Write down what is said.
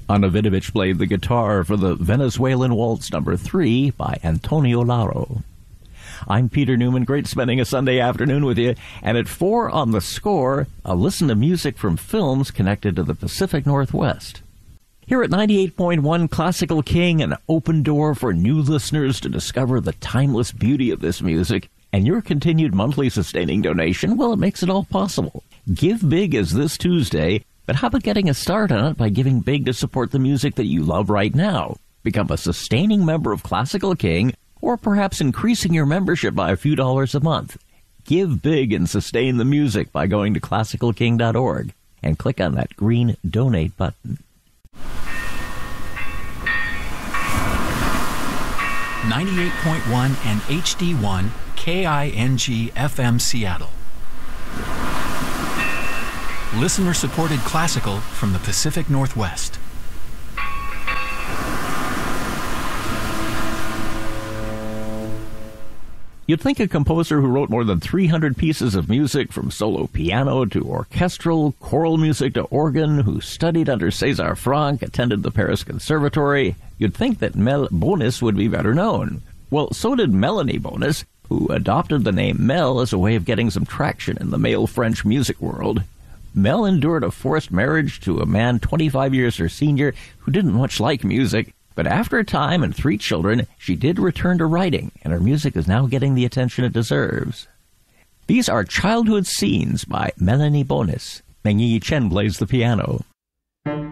Ana Vidovic played the guitar for the Venezuelan Waltz No. 3 by Antonio Lauro. I'm Peter Newman. Great spending a Sunday afternoon with you. And at 4 on The Score, I'll listen to music from films connected to the Pacific Northwest. Here at 98.1 Classical King, an open door for new listeners to discover the timeless beauty of this music. And your continued monthly sustaining donation, well, it makes it all possible. Give Big is this Tuesday, but how about getting a start on it by giving big to support the music that you love right now? Become a sustaining member of Classical King, or perhaps increasing your membership by a few dollars a month. Give big and sustain the music by going to classicalking.org and click on that green donate button. 98.1 and HD1 KING FM Seattle. Listener-supported classical from the Pacific Northwest. You'd think a composer who wrote more than 300 pieces of music, from solo piano to orchestral, choral music to organ, who studied under César Franck, attended the Paris Conservatory, you'd think that Mel Bonis would be better known. Well, so did Melanie Bonis, who adopted the name Mel as a way of getting some traction in the male French music world. Mel endured a forced marriage to a man 25 years her senior who didn't much like music. But after a time and 3 children, she did return to writing, and her music is now getting the attention it deserves. These are Childhood Scenes by Melanie Bonis. Meng Yi Chen plays the piano.